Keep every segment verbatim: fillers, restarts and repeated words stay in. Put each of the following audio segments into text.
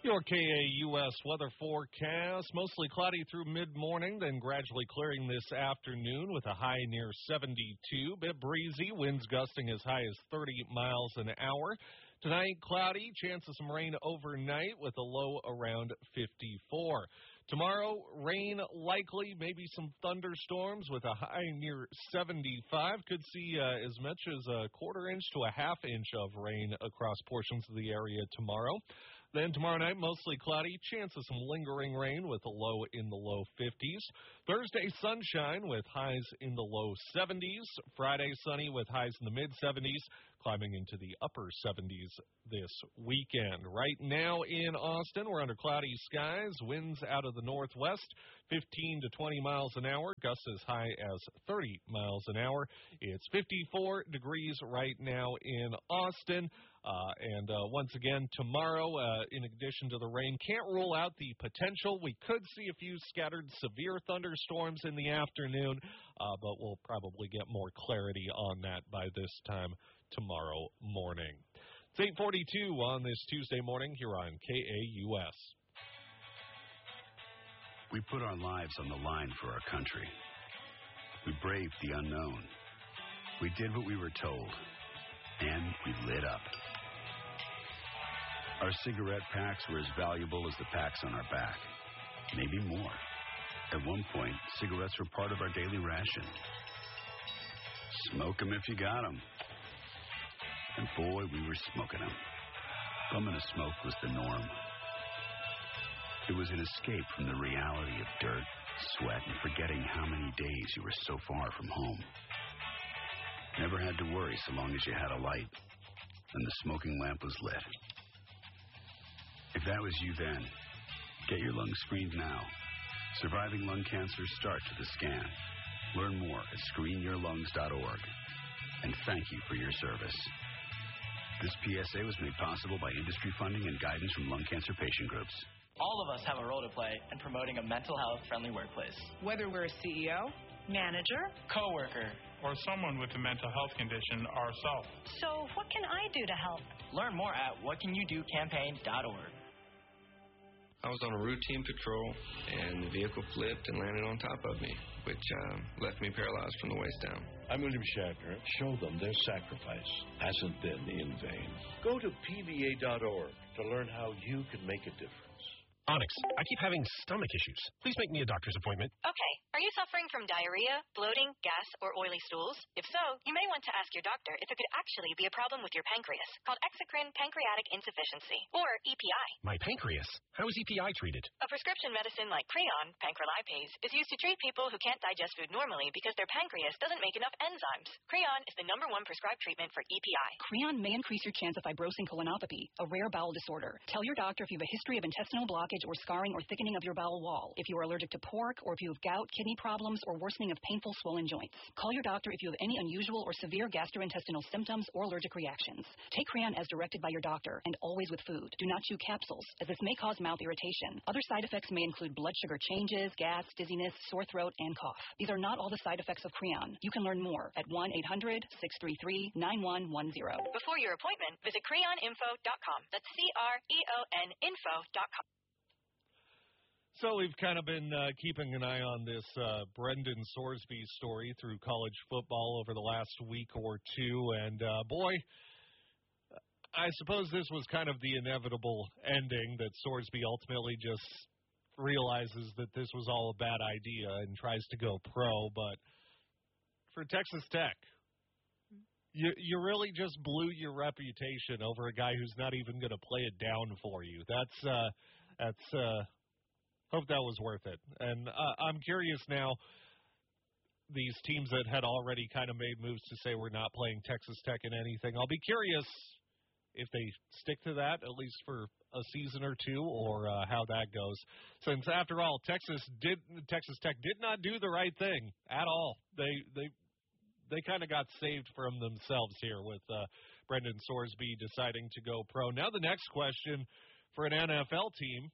Your K A U S weather forecast, mostly cloudy through mid-morning, then gradually clearing this afternoon with a high near seventy-two. Bit breezy, winds gusting as high as thirty miles an hour. Tonight, cloudy, chance of some rain overnight with a low around fifty-four. Tomorrow, rain likely, maybe some thunderstorms with a high near seventy-five. Could see uh, as much as a quarter inch to a half inch of rain across portions of the area tomorrow. Then tomorrow night, mostly cloudy, chance of some lingering rain with a low in the low fifties. Thursday, sunshine with highs in the low seventies. Friday, sunny with highs in the mid-seventies, climbing into the upper seventies this weekend. Right now in Austin, we're under cloudy skies, winds out of the northwest, fifteen to twenty miles an hour, gusts as high as thirty miles an hour. It's fifty-four degrees right now in Austin. Uh, and uh, once again, tomorrow, uh, in addition to the rain, can't rule out the potential. We could see a few scattered severe thunderstorms in the afternoon, uh, but we'll probably get more clarity on that by this time tomorrow morning. It's eight forty-two on this Tuesday morning here on K A U S. We put our lives on the line for our country. We braved the unknown. We did what we were told, and we lit up. Our cigarette packs were as valuable as the packs on our back, maybe more. At one point, cigarettes were part of our daily ration. Smoke 'em if you got 'em. And boy, we were smoking 'em. Bumming a smoke was the norm. It was an escape from the reality of dirt, sweat, and forgetting how many days you were so far from home. Never had to worry so long as you had a light and the smoking lamp was lit. If that was you then, get your lungs screened now. Surviving lung cancer starts with a scan. Learn more at screen your lungs dot org. And thank you for your service. This P S A was made possible by industry funding and guidance from lung cancer patient groups. All of us have a role to play in promoting a mental health-friendly workplace. Whether we're a C E O, manager, coworker, or someone with a mental health condition ourselves. So what can I do to help? Learn more at what can you do campaign dot org. I was on a routine patrol, and the vehicle flipped and landed on top of me, which uh, left me paralyzed from the waist down. I'm William Shatner. Show them their sacrifice hasn't been in vain. Go to P V A dot org to learn how you can make a difference. Onyx, I keep having stomach issues. Please make me a doctor's appointment. Okay. Are you suffering from diarrhea, bloating, gas, or oily stools? If so, you may want to ask your doctor if it could actually be a problem with your pancreas, called exocrine pancreatic insufficiency, or E P I. My pancreas? How is E P I treated? A prescription medicine like Creon, pancrelipase, is used to treat people who can't digest food normally because their pancreas doesn't make enough enzymes. Creon is the number one prescribed treatment for E P I. Creon may increase your chance of fibrosing colonopathy, a rare bowel disorder. Tell your doctor if you have a history of intestinal blockage or scarring or thickening of your bowel wall, if you are allergic to pork, or if you have gout, kidney problems, or worsening of painful swollen joints. Call your doctor if you have any unusual or severe gastrointestinal symptoms or allergic reactions. Take Creon as directed by your doctor, and always with food. Do not chew capsules, as this may cause mouth irritation. Other side effects may include blood sugar changes, gas, dizziness, sore throat, and cough. These are not all the side effects of Creon. You can learn more at one eight hundred, six three three, nine one one zero. Before your appointment, visit creon info dot com. That's C R E O N info dot com. So we've kind of been uh, keeping an eye on this uh, Brendan Sorsby story through college football over the last week or two, and uh, boy, I suppose this was kind of the inevitable ending, that Sorsby ultimately just realizes that this was all a bad idea and tries to go pro. But for Texas Tech, you you really just blew your reputation over a guy who's not even going to play it down for you. That's uh, that's. Uh, Hope that was worth it. And uh, I'm curious now, these teams that had already kind of made moves to say we're not playing Texas Tech in anything, I'll be curious if they stick to that, at least for a season or two, or uh, how that goes. Since, after all, Texas did Texas Tech did not do the right thing at all. They they they kind of got saved from themselves here with uh, Brendan Sorsby deciding to go pro. Now the next question for an N F L team: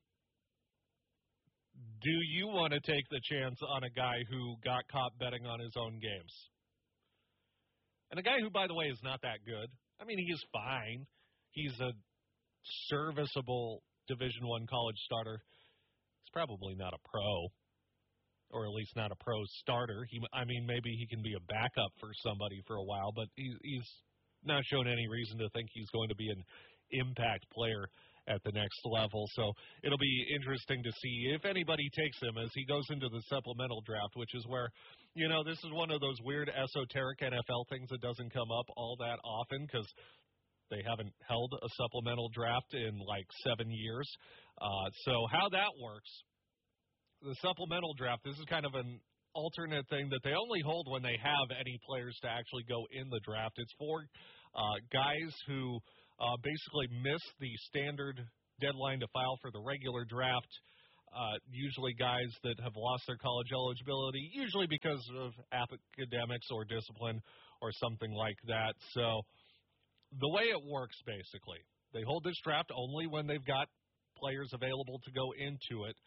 do you want to take the chance on a guy who got caught betting on his own games? And a guy who, by the way, is not that good. I mean, he is fine. He's a serviceable Division One college starter. He's probably not a pro, or at least not a pro starter. He, I mean, maybe he can be a backup for somebody for a while, but he, he's not shown any reason to think he's going to be an impact player at the next level. So it'll be interesting to see if anybody takes him as he goes into the supplemental draft, which is where, you know, this is one of those weird esoteric N F L things that doesn't come up all that often because they haven't held a supplemental draft in like seven years. Uh, so how that works, the supplemental draft, this is kind of an alternate thing that they only hold when they have any players to actually go in the draft. It's for uh, guys who uh, basically miss the standard deadline to file for the regular draft, uh, usually guys that have lost their college eligibility, usually because of academics or discipline or something like that. So the way it works, basically, they hold this draft only when they've got players available to go into it,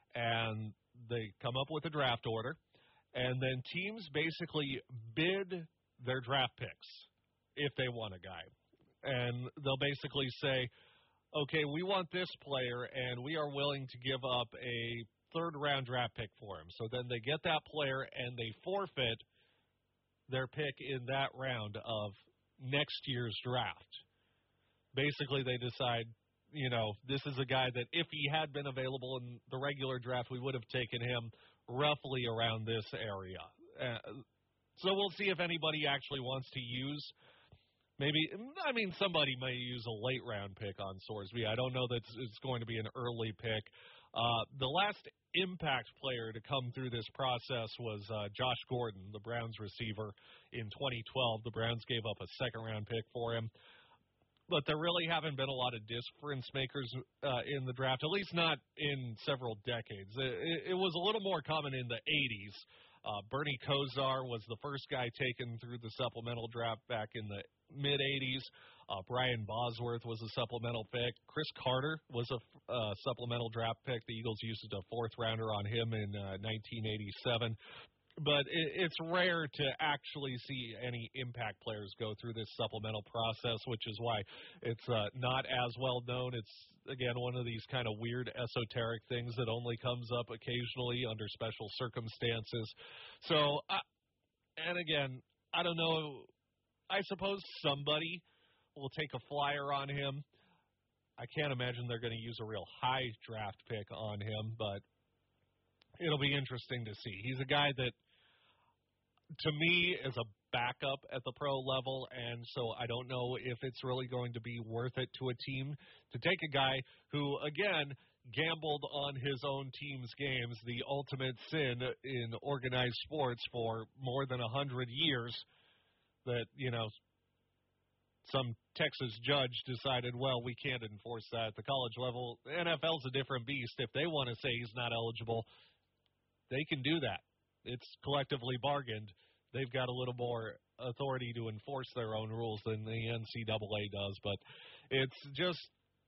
and they come up with a draft order, and then teams basically bid their draft picks if they want a guy. And they'll basically say, okay, we want this player, and we are willing to give up a third-round draft pick for him. So then they get that player, and they forfeit their pick in that round of next year's draft. Basically, they decide, you know, this is a guy that if he had been available in the regular draft, we would have taken him roughly around this area. Uh, so we'll see if anybody actually wants to use maybe, I mean, somebody may use a late-round pick on Sorsby. I don't know that it's going to be an early pick. Uh, the last impact player to come through this process was uh, Josh Gordon, the Browns receiver, in twenty twelve. The Browns gave up a second-round pick for him. But there really haven't been a lot of difference makers uh, in the draft, at least not in several decades. It, it was a little more common in the eighties. Uh, Bernie Kosar was the first guy taken through the supplemental draft back in the mid-eighties. Uh, Brian Bosworth was a supplemental pick. Chris Carter was a uh, supplemental draft pick. The Eagles used a fourth-rounder on him in uh, nineteen eighty-seven. But it, it's rare to actually see any impact players go through this supplemental process, which is why it's uh, not as well known. It's, again, one of these kind of weird esoteric things that only comes up occasionally under special circumstances. So, uh, and again, I don't know. I suppose somebody will take a flyer on him. I can't imagine they're going to use a real high draft pick on him, but it'll be interesting to see. He's a guy that, to me, is a backup at the pro level, and so I don't know if it's really going to be worth it to a team to take a guy who, again, gambled on his own team's games, the ultimate sin in organized sports for more than one hundred years, that, you know, some Texas judge decided, well, we can't enforce that at the college level. The N F L's a different beast. If they want to say he's not eligible, they can do that. It's collectively bargained. They've got a little more authority to enforce their own rules than the N C double A does. But it's just,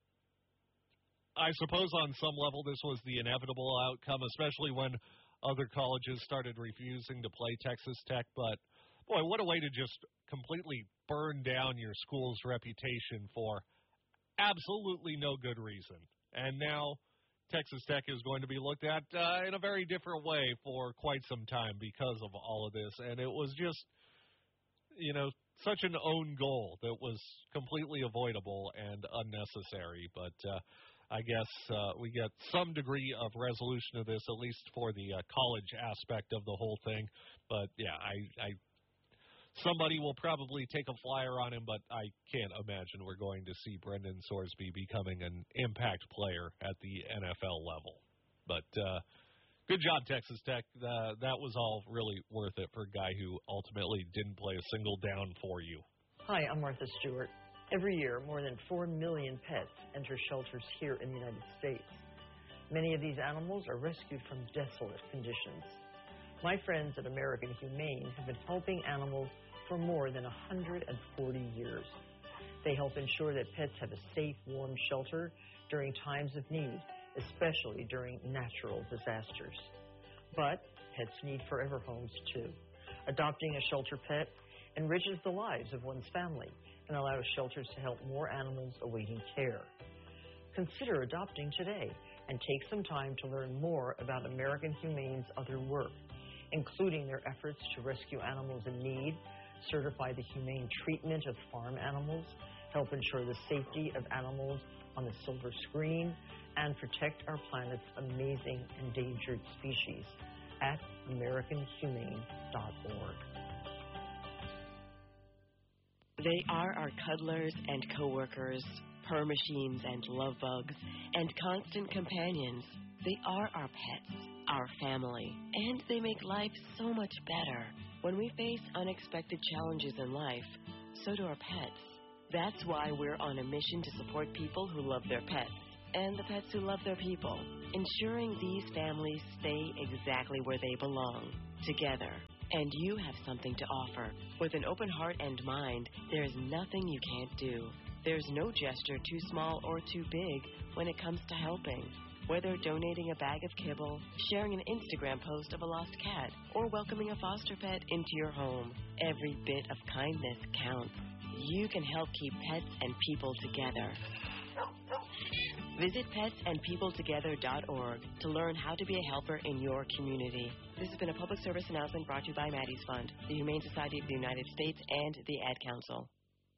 I suppose on some level this was the inevitable outcome, especially when other colleges started refusing to play Texas Tech. But, boy, what a way to just completely burn down your school's reputation for absolutely no good reason. And now Texas Tech is going to be looked at uh, in a very different way for quite some time because of all of this. And it was just, you know, such an own goal that was completely avoidable and unnecessary. But uh, I guess uh, we get some degree of resolution of this, at least for the uh, college aspect of the whole thing. But, yeah, I, I somebody will probably take a flyer on him, but I can't imagine we're going to see Brendan Sorsby becoming an impact player at the N F L level. But uh, good job, Texas Tech. Uh, that was all really worth it for a guy who ultimately didn't play a single down for you. Hi, I'm Martha Stewart. Every year, more than four million pets enter shelters here in the United States. Many of these animals are rescued from desolate conditions. My friends at American Humane have been helping animals for more than one hundred forty years. They help ensure that pets have a safe, warm shelter during times of need, especially during natural disasters. But pets need forever homes, too. Adopting a shelter pet enriches the lives of one's family and allows shelters to help more animals awaiting care. Consider adopting today and take some time to learn more about American Humane's other work, including their efforts to rescue animals in need, certify the humane treatment of farm animals, help ensure the safety of animals on the silver screen, and protect our planet's amazing endangered species at American Humane dot org. They are our cuddlers and coworkers, purr machines and love bugs, and constant companions. They are our pets, our family, and they make life so much better. When we face unexpected challenges in life, so do our pets. That's why we're on a mission to support people who love their pets and the pets who love their people, ensuring these families stay exactly where they belong, together. And you have something to offer. With an open heart and mind, there's nothing you can't do. There's no gesture too small or too big when it comes to helping. Whether donating a bag of kibble, sharing an Instagram post of a lost cat, or welcoming a foster pet into your home, every bit of kindness counts. You can help keep pets and people together. Visit pets and people together dot org to learn how to be a helper in your community. This has been a public service announcement brought to you by Maddie's Fund, the Humane Society of the United States, and the Ad Council.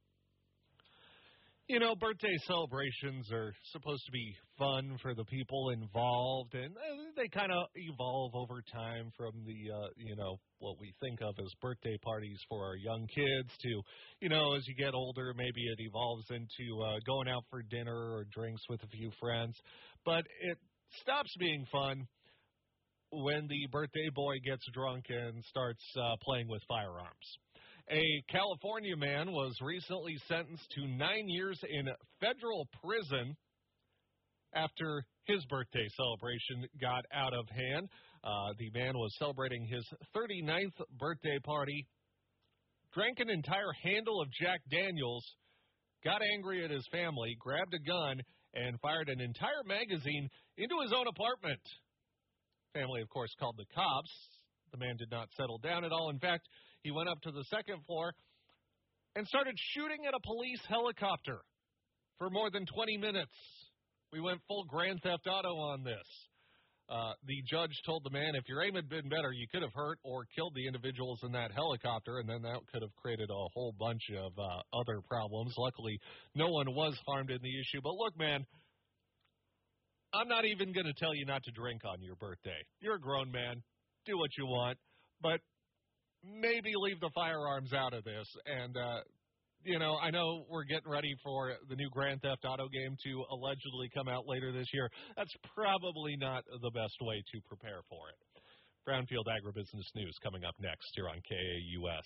You know, birthday celebrations are supposed to be fun for the people involved, and they kind of evolve over time from the, uh, you know, what we think of as birthday parties for our young kids to, you know, as you get older, maybe it evolves into uh, going out for dinner or drinks with a few friends. But it stops being fun when the birthday boy gets drunk and starts uh, playing with firearms. A California man was recently sentenced to nine years in federal prison after his birthday celebration got out of hand. Uh, the man was celebrating his thirty-ninth birthday party, drank an entire handle of Jack Daniels, got angry at his family, grabbed a gun, and fired an entire magazine into his own apartment. Family, of course, called the cops. The man did not settle down at all. In fact, he went up to the second floor and started shooting at a police helicopter for more than twenty minutes. We went full Grand Theft Auto on this. Uh, the judge told the man, if your aim had been better, you could have hurt or killed the individuals in that helicopter, and then that could have created a whole bunch of uh, other problems. Luckily, no one was harmed in the issue. But look, man, I'm not even going to tell you not to drink on your birthday. You're a grown man. Do what you want. But maybe leave the firearms out of this. And, uh, you know, I know we're getting ready for the new Grand Theft Auto game to allegedly come out later this year. That's probably not the best way to prepare for it. Brownfield Agribusiness News coming up next here on K A U S.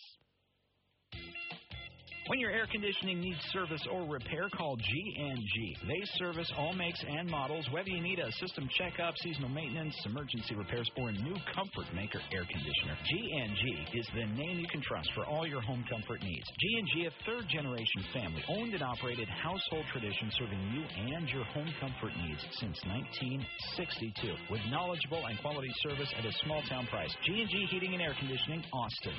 When your air conditioning needs service or repair, call G and G. They service all makes and models, whether you need a system checkup, seasonal maintenance, emergency repairs, or a new Comfort Maker air conditioner. G and G is the name you can trust for all your home comfort needs. G and G, a third-generation family-owned and operated household tradition serving you and your home comfort needs since nineteen sixty-two. With knowledgeable and quality service at a small-town price. G and G Heating and Air Conditioning, Austin.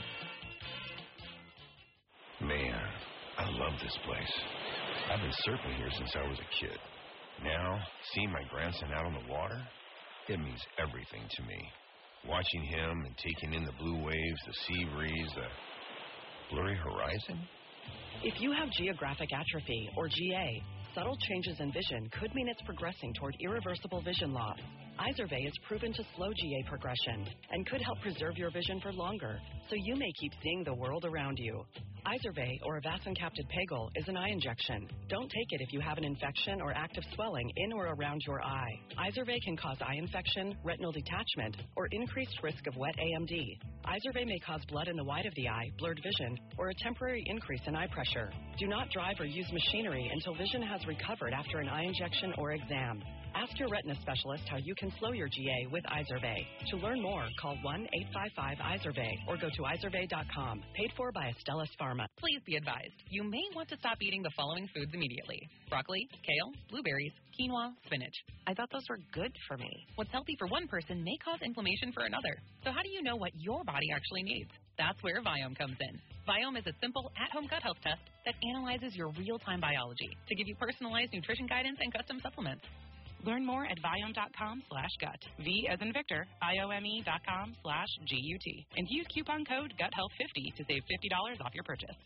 Man, I love this place. I've been surfing here since I was a kid. Now, seeing my grandson out on the water, it means everything to me. Watching him and taking in the blue waves, the sea breeze, the blurry horizon. If you have geographic atrophy, or G A, subtle changes in vision could mean it's progressing toward irreversible vision loss. Izervay is proven to slow G A progression and could help preserve your vision for longer, so you may keep seeing the world around you. Izervay, or Avastin-capted Pegol, is an eye injection. Don't take it if you have an infection or active swelling in or around your eye. Izervay can cause eye infection, retinal detachment, or increased risk of wet A M D. Izervay may cause blood in the white of the eye, blurred vision, or a temporary increase in eye pressure. Do not drive or use machinery until vision has recovered after an eye injection or exam. Ask your retina specialist how you can slow your G A with Izervay. To learn more, call one eight five five Izervay or go to izervay dot com. Paid for by Astellas Pharma. Please be advised, you may want to stop eating the following foods immediately. Broccoli, kale, blueberries, quinoa, spinach. I thought those were good for me. What's healthy for one person may cause inflammation for another. So how do you know what your body actually needs? That's where Viome comes in. Viome is a simple at-home gut health test that analyzes your real-time biology to give you personalized nutrition guidance and custom supplements. Learn more at Viome dot com slash gut. V as in Victor, I O M E dot com slash G U T. And use coupon code gut health fifty to save fifty dollars off your purchase.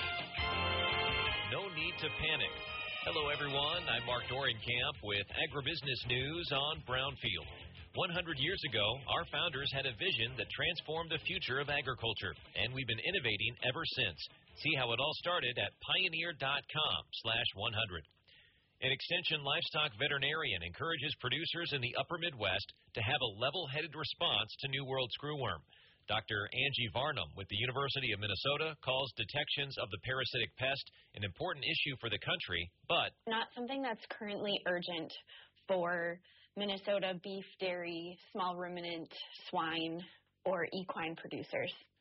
No need to panic. Hello, everyone. I'm Mark Dorenkamp with Agribusiness News on Brownfield. one hundred years ago, our founders had a vision that transformed the future of agriculture, and we've been innovating ever since. See how it all started at pioneer dot com slash one hundred. An Extension livestock veterinarian encourages producers in the upper Midwest to have a level-headed response to New World screwworm. Doctor Angie Varnum with the University of Minnesota calls detections of the parasitic pest an important issue for the country, but not something that's currently urgent for Minnesota beef, dairy, small ruminant, swine, or equine producers.